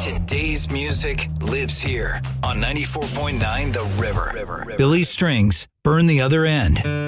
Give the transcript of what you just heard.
Today's music lives here on 94.9 The River. Billy Strings, Burn the Other End.